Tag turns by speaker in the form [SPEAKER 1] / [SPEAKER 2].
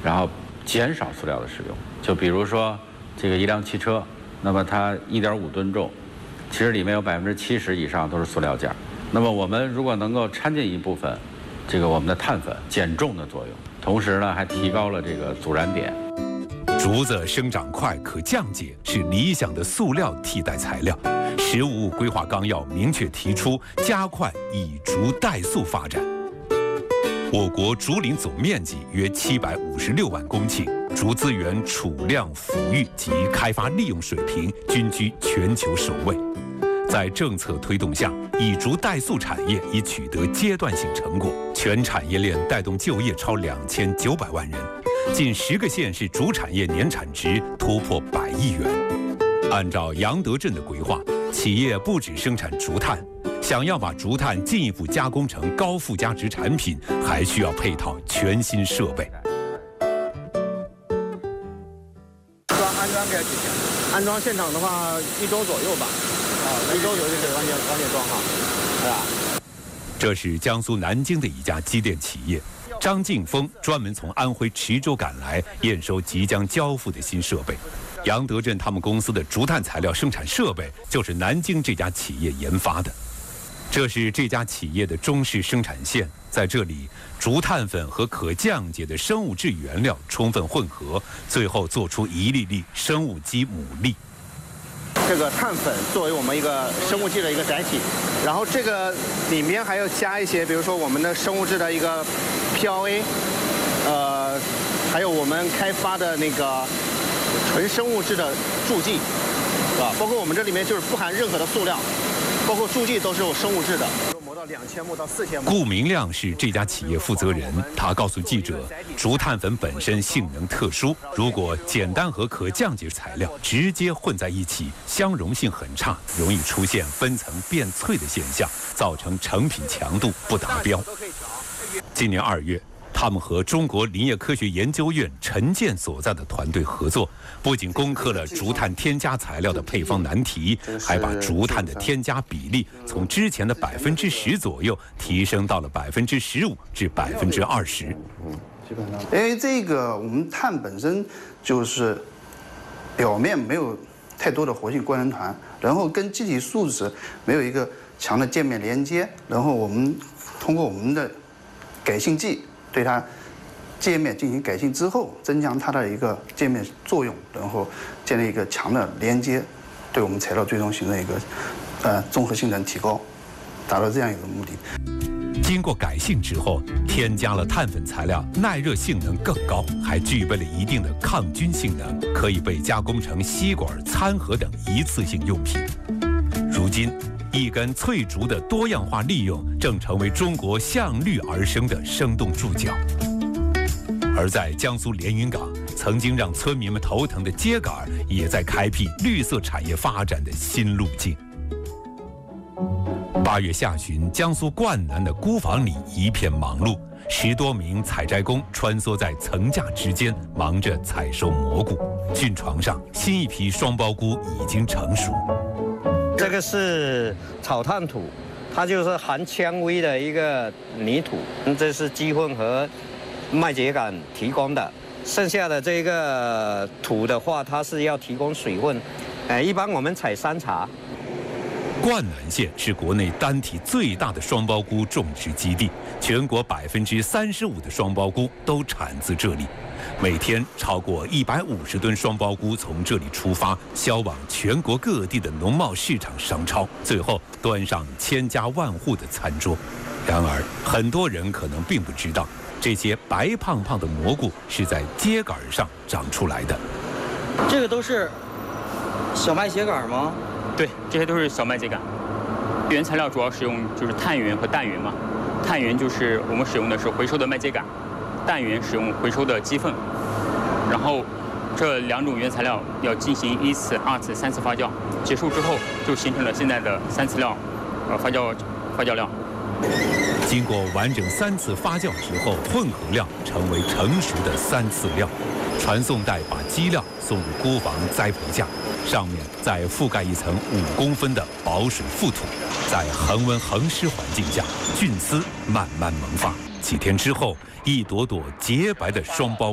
[SPEAKER 1] 然后减少塑料的使用。就比如说这个一辆汽车，那么它1.5吨重，其实里面有70%以上都是塑料件。那么我们如果能够掺进一部分这个我们的碳粉，减重的作用，同时呢还提高了这个阻燃点。
[SPEAKER 2] 竹子生长快，可降解，是理想的塑料替代材料。食物规划纲要明确提出，加快以竹代塑发展。我国竹林总面积约756万公顷，竹资源储量、抚育及开发利用水平均居全球首位。在政策推动下，以竹代塑产业已取得阶段性成果，全产业链带动就业超2900万人，近10个县市竹产业年产值突破100亿元。按照杨德镇的规划，企业不只生产竹炭，想要把竹炭进一步加工成高附加值产品，还需要配套全新设备。
[SPEAKER 3] 安装给它几天？安装现场的话，1周左右吧。1周左右就可以完全装好，是吧？
[SPEAKER 2] 这是江苏南京的一家机电企业，张劲峰专门从安徽池州赶来验收即将交付的新设备。杨德镇他们公司的竹炭材料生产设备就是南京这家企业研发的。这是这家企业的中式生产线，在这里，竹炭粉和可降解的生物质原料充分混合，最后做出一粒粒生物基牡蛎。
[SPEAKER 3] 这个碳粉作为我们一个生物质的一个载体，然后这个里面还要加一些，比如说我们的生物质的一个 PLA， 还有我们开发的那个纯生物质的助剂，是吧？包括我们这里面就是不含任何的塑料，包括助剂都是有生物质的。磨到2000目到4000目。
[SPEAKER 2] 顾明亮是这家企业负责人，他告诉记者，竹炭粉本身性能特殊，如果简单和可降解材料直接混在一起，相容性很差，容易出现分层变脆的现象，造成成品强度不达标。今年2月，他们和中国林业科学研究院陈建所在的团队合作，不仅攻克了竹炭添加材料的配方难题，还把竹炭的添加比例从之前的10%左右提升到了15%至20%。
[SPEAKER 4] 因为这个我们碳本身就是表面没有太多的活性官能团，然后跟基体树脂没有一个强的界面连接，然后我们通过我们的改性剂对它界面进行改性之后，增强它的一个界面作用，然后建立一个强的连接，对我们材料最终形成一个综合性能提高，达到这样一个目的。
[SPEAKER 2] 经过改性之后，添加了碳粉材料，耐热性能更高，还具备了一定的抗菌性能，可以被加工成吸管、餐盒等一次性用品。如今，一根脆竹的多样化利用正成为中国向绿而生的生动注脚。而在江苏连云港，曾经让村民们头疼的秸秆也在开辟绿色产业发展的新路径。8月下旬，江苏灌南的菇房里一片忙碌，10多名采摘工穿梭在层架之间，忙着采收蘑菇。菌床上，新一批双苞菇已经成熟。
[SPEAKER 5] 这个是草炭土，它就是含纤维的一个泥土，这是鸡粪和麦秸秆提供的。剩下的这个土的话，它是要提供水分。一般我们采山茶。
[SPEAKER 2] 灌南县是国内单体最大的双苞菇种植基地，全国35%的双苞菇都产自这里。每天超过150吨双苞菇从这里出发，销往全国各地的农贸市场商超，最后端上千家万户的餐桌。然而，很多人可能并不知道，这些白胖胖的蘑菇是在秸秆上长出来的。
[SPEAKER 6] 这个都是小麦秸秆吗？
[SPEAKER 7] 对，这些都是小麦秸秆。原材料主要使用就是碳源和氮源嘛。碳源就是我们使用的是回收的麦秸秆，氮源使用回收的鸡粪。然后这2种原材料要进行1次、2次、3次发酵，结束之后就形成了现在的3次料，发酵料。
[SPEAKER 2] 经过完整3次发酵之后，混合料成为成熟的3次料。传送带把基料送入菇房栽培架，上面再覆盖一层5公分的保水覆土，在恒温恒湿环境下，菌丝慢慢萌发。几天之后，一朵朵洁白的双苞